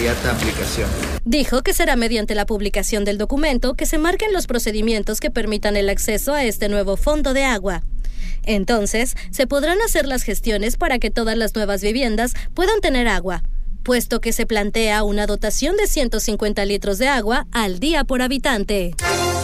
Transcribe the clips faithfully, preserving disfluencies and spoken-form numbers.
inmediata aplicación. Dijo que será mediante la publicación del documento que se marquen los procedimientos que permitan el acceso a este nuevo fondo de agua. Entonces, se podrán hacer las gestiones para que todas las nuevas viviendas puedan tener agua, puesto que se plantea una dotación de ciento cincuenta litros de agua al día por habitante.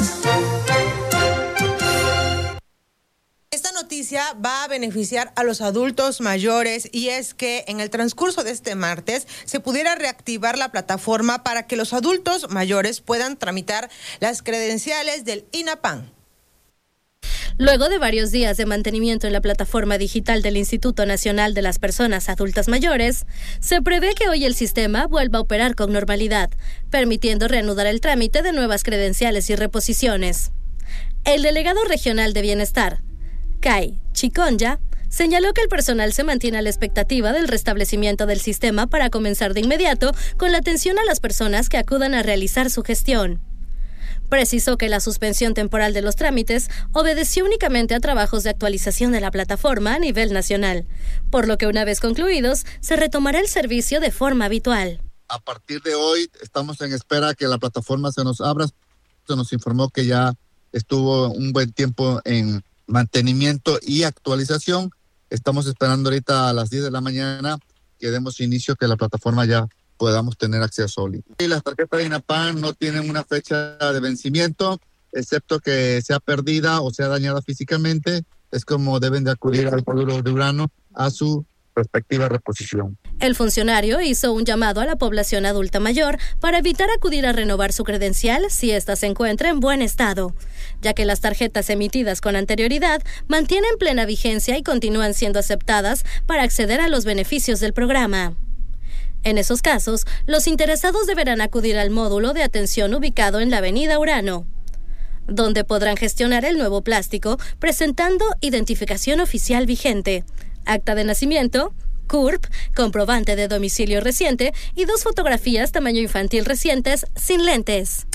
Esta noticia va a beneficiar a los adultos mayores y es que en el transcurso de este martes se pudiera reactivar la plataforma para que los adultos mayores puedan tramitar las credenciales del INAPAM. Luego de varios días de mantenimiento en la plataforma digital del Instituto Nacional de las Personas Adultas Mayores, se prevé que hoy el sistema vuelva a operar con normalidad, permitiendo reanudar el trámite de nuevas credenciales y reposiciones. El delegado regional de Bienestar, Kai Chiconja, señaló que el personal se mantiene a la expectativa del restablecimiento del sistema para comenzar de inmediato con la atención a las personas que acudan a realizar su gestión. Precisó que la suspensión temporal de los trámites obedeció únicamente a trabajos de actualización de la plataforma a nivel nacional, por lo que una vez concluidos, se retomará el servicio de forma habitual. A partir de hoy estamos en espera que la plataforma se nos abra. Se nos informó que ya estuvo un buen tiempo en mantenimiento y actualización. Estamos esperando ahorita a las diez de la mañana que demos inicio, que la plataforma ya podamos tener acceso. Y las tarjetas de INAPAM no tienen una fecha de vencimiento, excepto que sea perdida o sea dañada físicamente. Es como deben de acudir al módulo de Urano a su respectiva reposición. El funcionario hizo un llamado a la población adulta mayor para evitar acudir a renovar su credencial si ésta se encuentra en buen estado, ya que las tarjetas emitidas con anterioridad mantienen plena vigencia y continúan siendo aceptadas para acceder a los beneficios del programa. En esos casos, los interesados deberán acudir al módulo de atención ubicado en la avenida Urano, donde podrán gestionar el nuevo plástico presentando identificación oficial vigente, acta de nacimiento, C U R P, comprobante de domicilio reciente y dos fotografías tamaño infantil recientes sin lentes.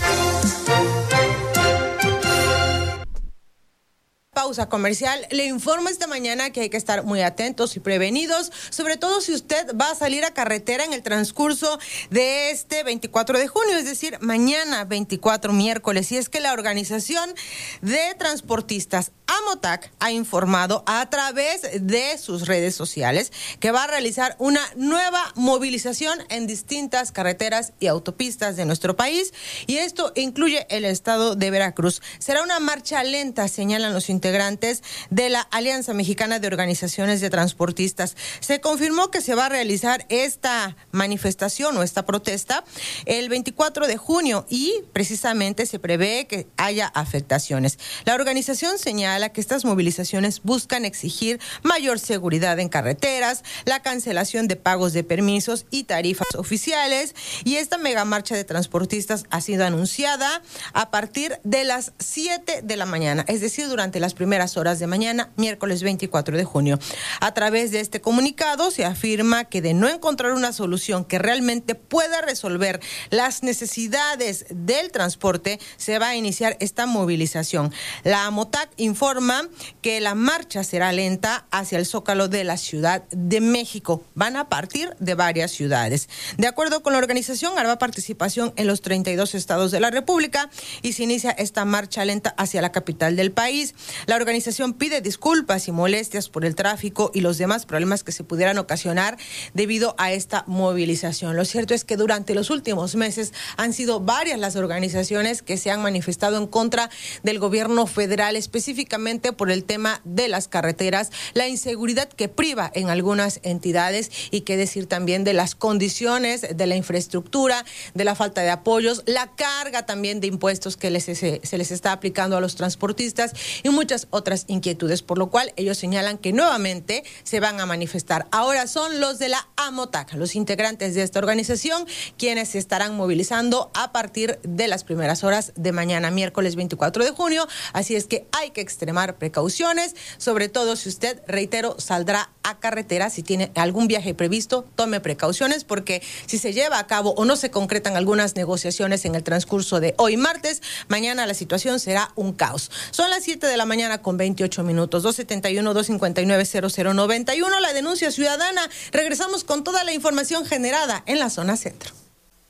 Pausa comercial. Le informo esta mañana que hay que estar muy atentos y prevenidos, sobre todo si usted va a salir a carretera en el transcurso de este veinticuatro de junio, es decir, mañana veinticuatro, miércoles. Y es que la Organización de Transportistas AMOTAC ha informado a través de sus redes sociales que va a realizar una nueva movilización en distintas carreteras y autopistas de nuestro país, y esto incluye el estado de Veracruz. Será una marcha lenta, señalan los integrantes de la Alianza Mexicana de Organizaciones de Transportistas. Se confirmó que se va a realizar esta manifestación o esta protesta el veinticuatro de junio y precisamente se prevé que haya afectaciones. La organización señala que estas movilizaciones buscan exigir mayor seguridad en carreteras, la cancelación de pagos de permisos y tarifas oficiales, y esta megamarcha de transportistas ha sido anunciada a partir de las siete de la mañana, es decir, durante las primeras horas de mañana, miércoles veinticuatro de junio. A través de este comunicado se afirma que de no encontrar una solución que realmente pueda resolver las necesidades del transporte, se va a iniciar esta movilización. La AMOTAC informa que la marcha será lenta hacia el Zócalo de la Ciudad de México. Van a partir de varias ciudades. De acuerdo con la organización, habrá participación en los treinta y dos estados de la República y se inicia esta marcha lenta hacia la capital del país. La organización pide disculpas y molestias por el tráfico y los demás problemas que se pudieran ocasionar debido a esta movilización. Lo cierto es que durante los últimos meses han sido varias las organizaciones que se han manifestado en contra del gobierno federal, específicamente por el tema de las carreteras, la inseguridad que priva en algunas entidades y qué decir también de las condiciones de la infraestructura, de la falta de apoyos, la carga también de impuestos que les, se, se les está aplicando a los transportistas y muchas otras inquietudes, por lo cual ellos señalan que nuevamente se van a manifestar. Ahora son los de la AMOTAC, los integrantes de esta organización, quienes se estarán movilizando a partir de las primeras horas de mañana, miércoles veinticuatro de junio, así es que hay que extremar precauciones, sobre todo si usted, reitero, saldrá a carretera, si tiene algún viaje previsto, tome precauciones, porque si se lleva a cabo o no se concretan algunas negociaciones en el transcurso de hoy martes, mañana la situación será un caos. Son las siete de la mañana con veintiocho minutos, dos setenta y uno, dos cincuenta y nueve, cero cero noventa y uno, la denuncia ciudadana. Regresamos con toda la información generada en la zona centro.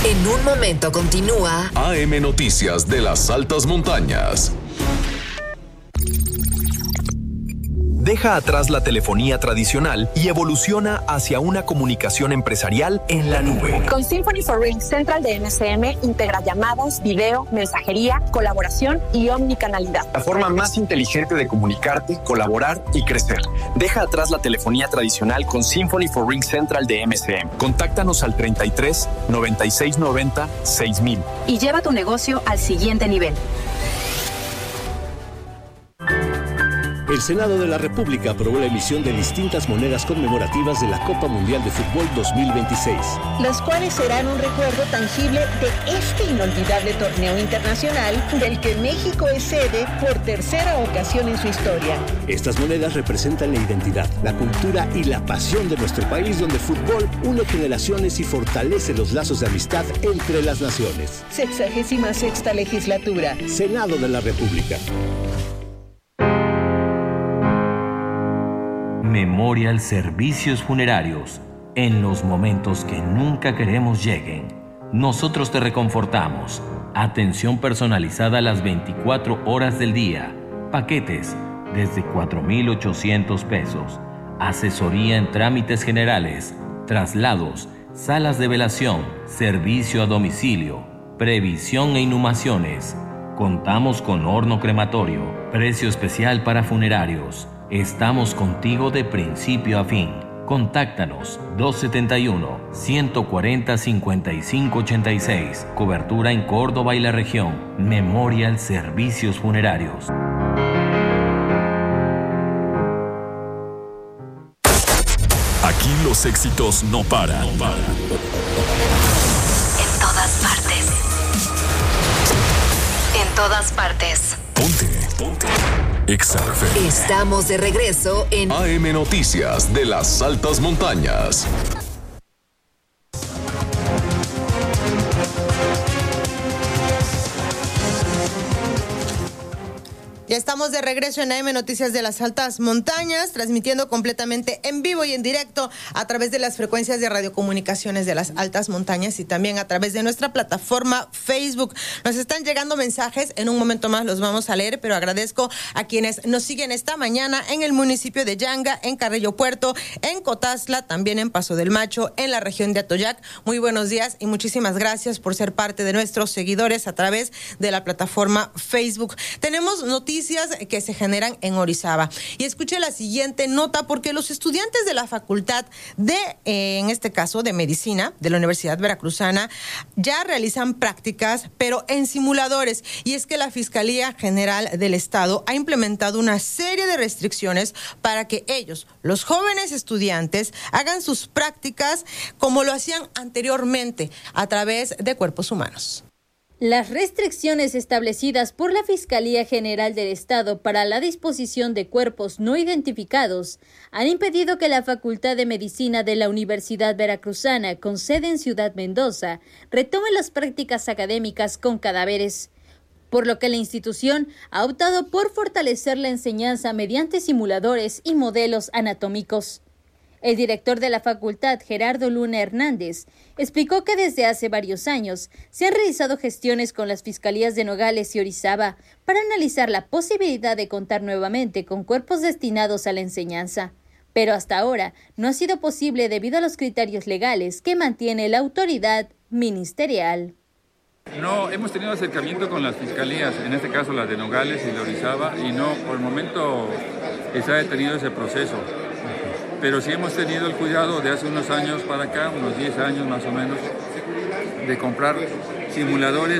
En un momento continúa A M Noticias de las Altas Montañas. Deja atrás la telefonía tradicional y evoluciona hacia una comunicación empresarial en la nube. Con Symphony for Ring Central de M S M integra llamadas, video, mensajería, colaboración y omnicanalidad. La forma más inteligente de comunicarte, colaborar y crecer. Deja atrás la telefonía tradicional con Symphony for Ring Central de M S M. Contáctanos al treinta y tres, noventa y seis noventa, seis mil. Y lleva tu negocio al siguiente nivel. El Senado de la República aprobó la emisión de distintas monedas conmemorativas de la Copa Mundial de Fútbol dos mil veintiséis. Las cuales serán un recuerdo tangible de este inolvidable torneo internacional del que México es sede por tercera ocasión en su historia. Estas monedas representan la identidad, la cultura y la pasión de nuestro país, donde el fútbol une generaciones y fortalece los lazos de amistad entre las naciones. Sexagésima sexta legislatura. Senado de la República. Memorial Servicios Funerarios. En los momentos que nunca queremos lleguen, nosotros te reconfortamos. Atención personalizada a las veinticuatro horas del día. Paquetes desde cuatro mil ochocientos pesos. Asesoría en trámites generales, traslados, salas de velación, servicio a domicilio, previsión e inhumaciones. Contamos con horno crematorio, precio especial para funerarios. Estamos contigo de principio a fin. Contáctanos dos setenta y uno, ciento cuarenta, cincuenta y cinco ochenta y seis. Cobertura en Córdoba y la región. Memorial Servicios Funerarios. Aquí los éxitos no paran. No paran. en todas partes. En todas partes. Ponte, ponte. Exa F M. Estamos de regreso en A M Noticias de las Altas Montañas. Ya estamos de regreso en A M Noticias de las Altas Montañas, transmitiendo completamente en vivo y en directo a través de las frecuencias de radiocomunicaciones de las Altas Montañas y también a través de nuestra plataforma Facebook. Nos están llegando mensajes, en un momento más los vamos a leer, pero agradezco a quienes nos siguen esta mañana en el municipio de Yanga, en Carrillo Puerto, en Cotazla, también en Paso del Macho, en la región de Atoyac. Muy buenos días y muchísimas gracias por ser parte de nuestros seguidores a través de la plataforma Facebook. Tenemos noticias que se generan en Orizaba. Y escuche la siguiente nota, porque los estudiantes de la Facultad de, eh, en este caso, de Medicina, de la Universidad Veracruzana, ya realizan prácticas, pero en simuladores. Y es que la Fiscalía General del Estado ha implementado una serie de restricciones para que ellos, los jóvenes estudiantes, hagan sus prácticas como lo hacían anteriormente, a través de cuerpos humanos. Las restricciones establecidas por la Fiscalía General del Estado para la disposición de cuerpos no identificados han impedido que la Facultad de Medicina de la Universidad Veracruzana, con sede en Ciudad Mendoza, retome las prácticas académicas con cadáveres, por lo que la institución ha optado por fortalecer la enseñanza mediante simuladores y modelos anatómicos. El director de la facultad, Gerardo Luna Hernández, explicó que desde hace varios años se han realizado gestiones con las fiscalías de Nogales y Orizaba para analizar la posibilidad de contar nuevamente con cuerpos destinados a la enseñanza, pero hasta ahora no ha sido posible debido a los criterios legales que mantiene la autoridad ministerial. No, hemos tenido acercamiento con las fiscalías, en este caso las de Nogales y de Orizaba, y no, por el momento se ha detenido ese proceso. Pero sí hemos tenido el cuidado de hace unos años para acá, unos diez años más o menos, de comprar simuladores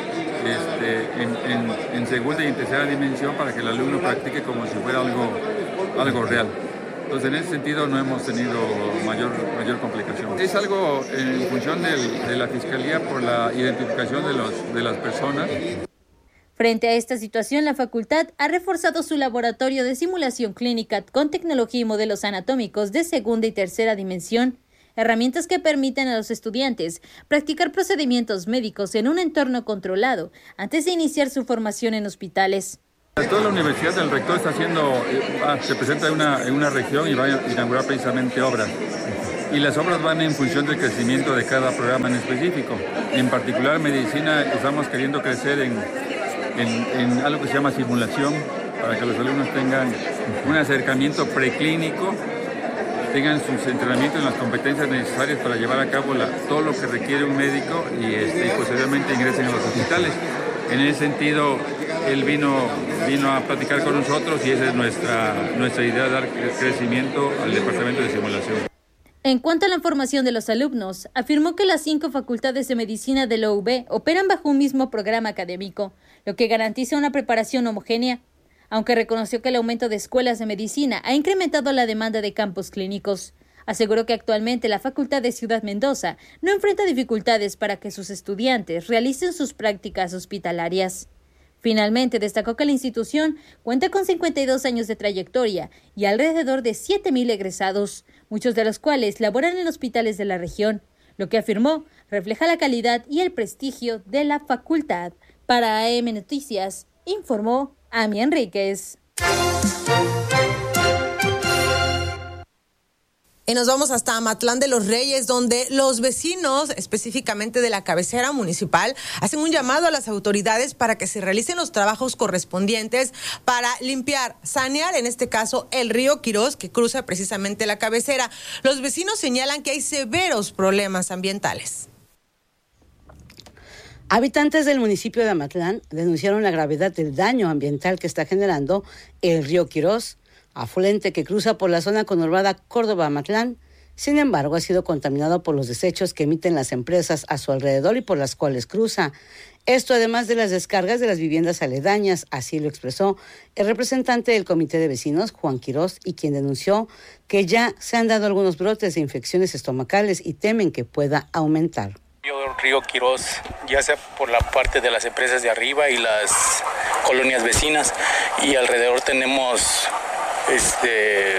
este, en, en, en segunda y en tercera dimensión para que el alumno practique como si fuera algo, algo real. Entonces, en ese sentido no hemos tenido mayor, mayor complicación. Es algo en función del, de la Fiscalía por la identificación de, los, de las personas. Frente a esta situación, la facultad ha reforzado su laboratorio de simulación clínica con tecnología y modelos anatómicos de segunda y tercera dimensión, herramientas que permiten a los estudiantes practicar procedimientos médicos en un entorno controlado antes de iniciar su formación en hospitales. Toda la universidad, el rector está haciendo, se presenta en una, en una región y va a inaugurar precisamente obras. y las obras van en función del crecimiento de cada programa en específico. En particular, medicina, estamos queriendo crecer en, en, en algo que se llama simulación, para que los alumnos tengan un acercamiento preclínico, tengan sus entrenamientos en las competencias necesarias para llevar a cabo la, todo lo que requiere un médico y, este, y posteriormente ingresen a los hospitales. En ese sentido, él vino, vino a platicar con nosotros y esa es nuestra, nuestra idea, dar crecimiento al departamento de simulación. En cuanto a la formación de los alumnos, afirmó que las cinco facultades de medicina de la U B operan bajo un mismo programa académico, lo que garantiza una preparación homogénea, aunque reconoció que el aumento de escuelas de medicina ha incrementado la demanda de campos clínicos. Aseguró que actualmente la Facultad de Ciudad Mendoza no enfrenta dificultades para que sus estudiantes realicen sus prácticas hospitalarias. Finalmente, destacó que la institución cuenta con cincuenta y dos años de trayectoria y alrededor de siete mil egresados, muchos de los cuales laboran en hospitales de la región, lo que afirmó refleja la calidad y el prestigio de la facultad. Para A M Noticias, informó Ami Enríquez. Y nos vamos hasta Amatlán de los Reyes, donde los vecinos, específicamente de la cabecera municipal, hacen un llamado a las autoridades para que se realicen los trabajos correspondientes para limpiar, sanear, en este caso, el río Quirós, que cruza precisamente la cabecera. Los vecinos señalan que hay severos problemas ambientales. Habitantes del municipio de Amatlán denunciaron la gravedad del daño ambiental que está generando el río Quirós, afluente que cruza por la zona conurbada Córdoba-Amatlán. Sin embargo, ha sido contaminado por los desechos que emiten las empresas a su alrededor y por las cuales cruza. Esto además de las descargas de las viviendas aledañas, así lo expresó el representante del Comité de Vecinos, Juan Quirós, y quien denunció que ya se han dado algunos brotes de infecciones estomacales y temen que pueda aumentar. El río Quirós, ya sea por la parte de las empresas de arriba y las colonias vecinas, y alrededor tenemos este,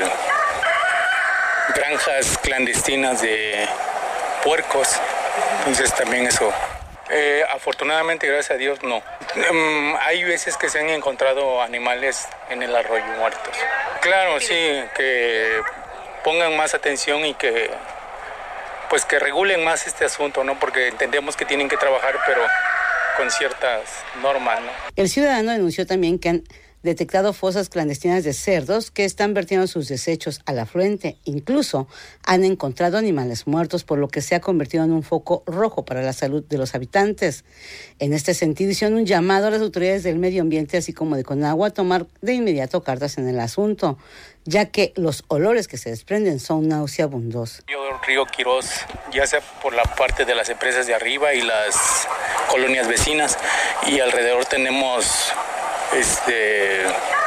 granjas clandestinas de puercos, entonces también eso. Eh, afortunadamente, gracias a Dios, no. Um, hay veces que se han encontrado animales en el arroyo muertos. Claro, sí, que pongan más atención y que pues que regulen más este asunto, ¿no? Porque entendemos que tienen que trabajar, pero con ciertas normas, ¿no? El ciudadano denunció también que han detectado fosas clandestinas de cerdos que están vertiendo sus desechos al afluente. Incluso han encontrado animales muertos, por lo que se ha convertido en un foco rojo para la salud de los habitantes. En este sentido, hicieron un llamado a las autoridades del medio ambiente, así como de Conagua, a tomar de inmediato cartas en el asunto, ya que los olores que se desprenden son nauseabundos. El río Quirós, ya sea por la parte de las empresas de arriba y las colonias vecinas, y alrededor tenemos este,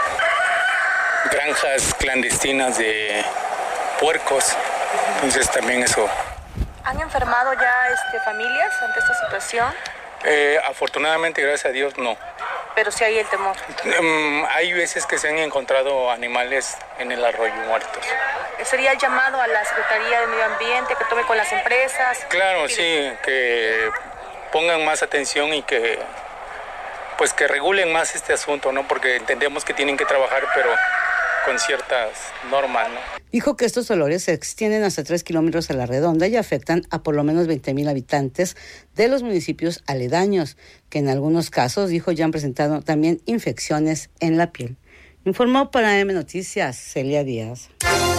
granjas clandestinas de puercos, entonces también eso. ¿Han enfermado ya este, familias ante esta situación? Eh, afortunadamente, gracias a Dios, no. Pero sí hay el temor. Um, hay veces que se han encontrado animales en el arroyo muertos. ¿Sería el llamado a la Secretaría de Medio Ambiente que tome con las empresas? Claro, sí, que pongan más atención y que pues que regulen más este asunto, ¿no? Porque entendemos que tienen que trabajar, pero con ciertas normas, ¿no? Dijo que estos olores se extienden hasta tres kilómetros a la redonda y afectan a por lo menos veinte mil habitantes de los municipios aledaños, que en algunos casos, dijo, ya han presentado también infecciones en la piel. Informó para M Noticias, Celia Díaz.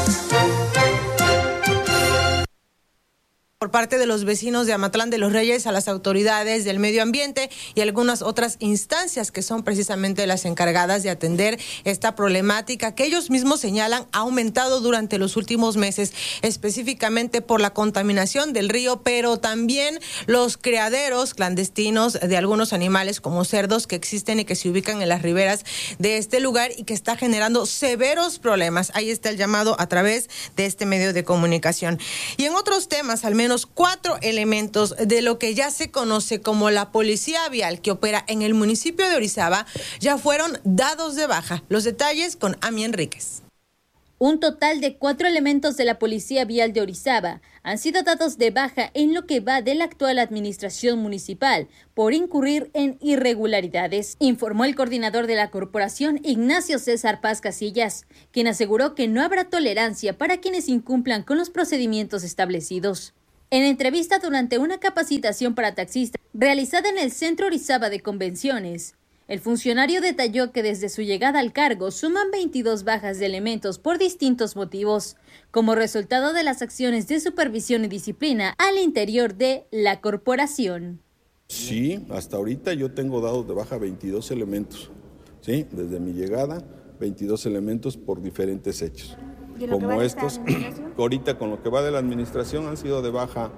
Por parte de los vecinos de Amatlán de los Reyes a las autoridades del medio ambiente y algunas otras instancias que son precisamente las encargadas de atender esta problemática que ellos mismos señalan ha aumentado durante los últimos meses, específicamente por la contaminación del río, pero también los criaderos clandestinos de algunos animales como cerdos que existen y que se ubican en las riberas de este lugar y que está generando severos problemas. Ahí está el llamado a través de este medio de comunicación. Y en otros temas, al menos cuatro elementos de lo que ya se conoce como la Policía Vial que opera en el municipio de Orizaba ya fueron dados de baja. Los detalles con Ami Enríquez. Un total de cuatro elementos de la Policía Vial de Orizaba han sido dados de baja en lo que va de la actual administración municipal por incurrir en irregularidades, informó el coordinador de la corporación, Ignacio César Paz Casillas, quien aseguró que no habrá tolerancia para quienes incumplan con los procedimientos establecidos. En entrevista durante una capacitación para taxistas realizada en el Centro Orizaba de Convenciones, el funcionario detalló que desde su llegada al cargo suman veintidós bajas de elementos por distintos motivos, como resultado de las acciones de supervisión y disciplina al interior de la corporación. Sí, hasta ahorita yo tengo dados de baja veintidós elementos, ¿sí? Desde mi llegada, veintidós elementos por diferentes hechos. Como estos, ahorita con lo que va de la administración han sido de baja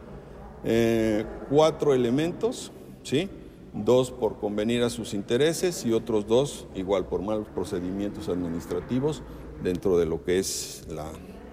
eh, cuatro elementos, ¿sí? Dos por convenir a sus intereses y otros dos igual por malos procedimientos administrativos dentro de lo que es la,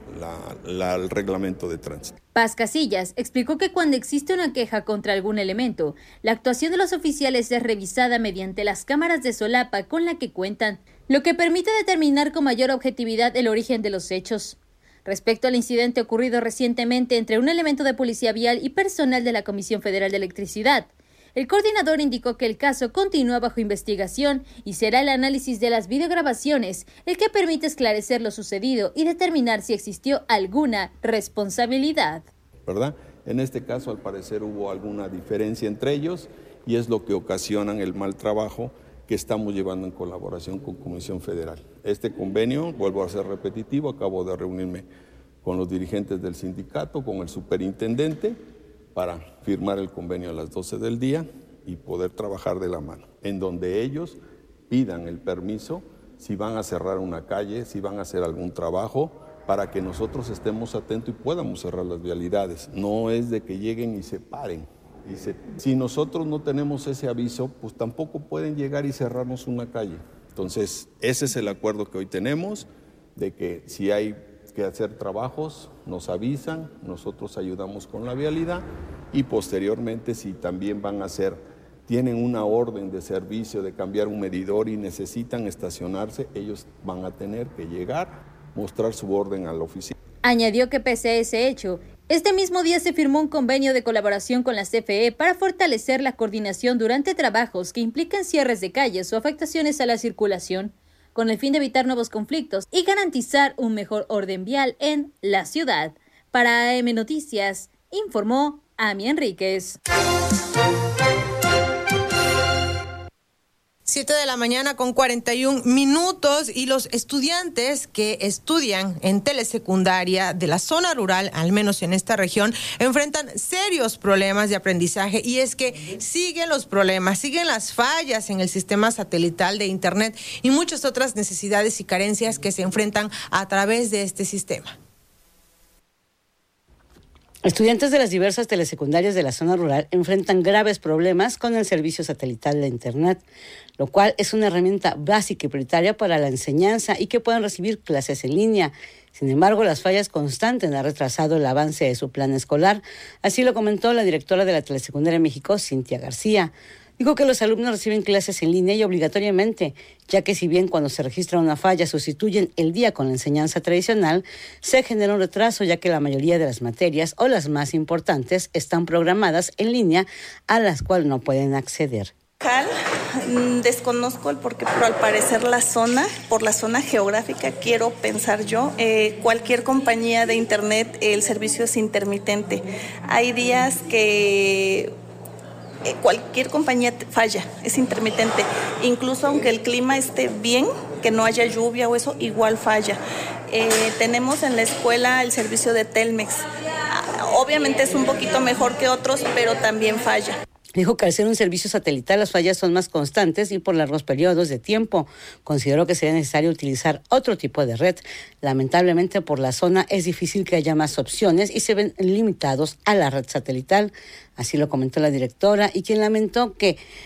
la, la, el reglamento de tránsito. Paz Casillas explicó que cuando existe una queja contra algún elemento, la actuación de los oficiales es revisada mediante las cámaras de solapa con la que cuentan, lo que permite determinar con mayor objetividad el origen de los hechos. Respecto al incidente ocurrido recientemente entre un elemento de policía vial y personal de la Comisión Federal de Electricidad, el coordinador indicó que el caso continúa bajo investigación y será el análisis de las videograbaciones el que permite esclarecer lo sucedido y determinar si existió alguna responsabilidad. ¿Verdad? En este caso, al parecer, hubo alguna diferencia entre ellos y es lo que ocasionan el mal trabajo que estamos llevando en colaboración con Comisión Federal. Este convenio, vuelvo a ser repetitivo, acabo de reunirme con los dirigentes del sindicato, con el superintendente, para firmar el convenio a las doce del día y poder trabajar de la mano, en donde ellos pidan el permiso si van a cerrar una calle, si van a hacer algún trabajo, para que nosotros estemos atentos y podamos cerrar las vialidades. No es de que lleguen y se paren. Y se, si nosotros no tenemos ese aviso, pues tampoco pueden llegar y cerrarnos una calle. Entonces, ese es el acuerdo que hoy tenemos, de que si hay que hacer trabajos, nos avisan, nosotros ayudamos con la vialidad y posteriormente si también van a hacer, tienen una orden de servicio de cambiar un medidor y necesitan estacionarse, ellos van a tener que llegar, mostrar su orden a la oficina. Añadió que pese a ese hecho, este mismo día se firmó un convenio de colaboración con la C F E para fortalecer la coordinación durante trabajos que implican cierres de calles o afectaciones a la circulación, con el fin de evitar nuevos conflictos y garantizar un mejor orden vial en la ciudad. Para A M Noticias, informó Ami Enríquez. Siete de la mañana con cuarenta y un minutos y los estudiantes que estudian en telesecundaria de la zona rural, al menos en esta región, enfrentan serios problemas de aprendizaje y es que siguen los problemas, siguen las fallas en el sistema satelital de internet y muchas otras necesidades y carencias que se enfrentan a través de este sistema. Estudiantes de las diversas telesecundarias de la zona rural enfrentan graves problemas con el servicio satelital de Internet, lo cual es una herramienta básica y prioritaria para la enseñanza y que puedan recibir clases en línea. Sin embargo, las fallas constantes han retrasado el avance de su plan escolar. Así lo comentó la directora de la Telesecundaria México, Cintia García. Dijo que los alumnos reciben clases en línea y obligatoriamente, ya que si bien cuando se registra una falla sustituyen el día con la enseñanza tradicional, se genera un retraso ya que la mayoría de las materias o las más importantes están programadas en línea a las cuales no pueden acceder. Desconozco el porqué, pero al parecer la zona, por la zona geográfica, quiero pensar yo, eh, cualquier compañía de internet, el servicio es intermitente. Hay días que cualquier compañía falla, es intermitente. Incluso aunque el clima esté bien, que no haya lluvia o eso, igual falla. Eh, tenemos en la escuela el servicio de Telmex. Obviamente es un poquito mejor que otros, pero también falla. Dijo que al ser un servicio satelital las fallas son más constantes y por largos periodos de tiempo. Consideró que sería necesario utilizar otro tipo de red. Lamentablemente por la zona es difícil que haya más opciones y se ven limitados a la red satelital. Así lo comentó la directora y quien lamentó que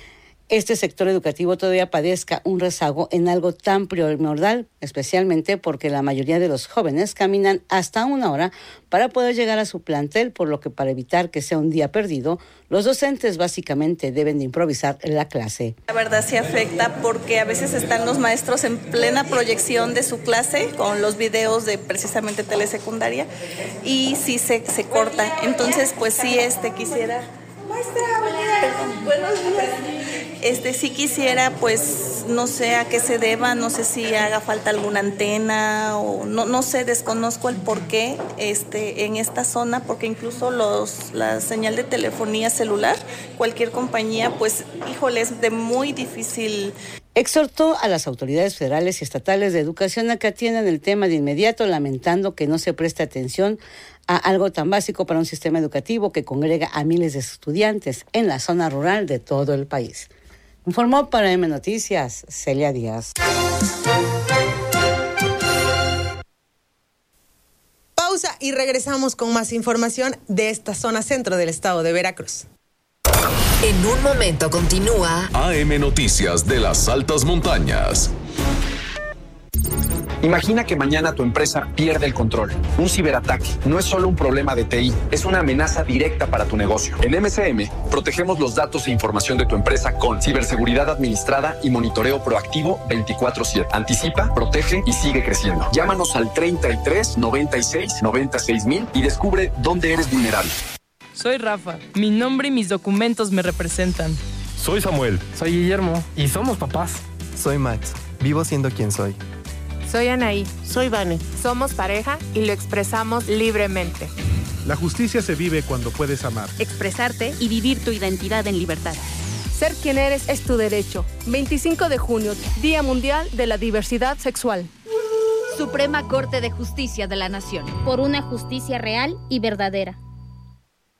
este sector educativo todavía padezca un rezago en algo tan primordial, especialmente porque la mayoría de los jóvenes caminan hasta una hora para poder llegar a su plantel, por lo que para evitar que sea un día perdido, los docentes básicamente deben de improvisar la clase. La verdad sí afecta porque a veces están los maestros en plena proyección de su clase con los videos de precisamente telesecundaria y sí se, se corta. Entonces, pues sí, este quisiera... Perdón, buenos días. Este, sí quisiera, pues, no sé a qué se deba, no sé si haga falta alguna antena o no, no sé, desconozco el por qué este, en esta zona, porque incluso los, la señal de telefonía celular, cualquier compañía, pues, híjole, es de muy difícil. Exhortó a las autoridades federales y estatales de educación a que atiendan el tema de inmediato, lamentando que no se preste atención a algo tan básico para un sistema educativo que congrega a miles de estudiantes en la zona rural de todo el país. Informó para M Noticias, Celia Díaz. Pausa y regresamos con más información de esta zona centro del estado de Veracruz. En un momento continúa A M Noticias de las altas montañas. Imagina que mañana tu empresa pierde el control. Un ciberataque no es solo un problema de T I, es una amenaza directa para tu negocio. En M C M, protegemos los datos e información de tu empresa con ciberseguridad administrada y monitoreo proactivo veinticuatro siete. Anticipa, protege y sigue creciendo. Llámanos al treinta y tres, noventa y seis, noventa y seis mil y descubre dónde eres vulnerable. Soy Rafa. Mi nombre y mis documentos me representan. Soy Samuel. Soy Guillermo. Y somos papás. Soy Max. Vivo siendo quien soy. Soy Anaí. Soy Vane. Somos pareja y lo expresamos libremente. La justicia se vive cuando puedes amar, expresarte y vivir tu identidad en libertad. Ser quien eres es tu derecho. veinticinco de junio, Día Mundial de la Diversidad Sexual. Suprema Corte de Justicia de la Nación. Por una justicia real y verdadera.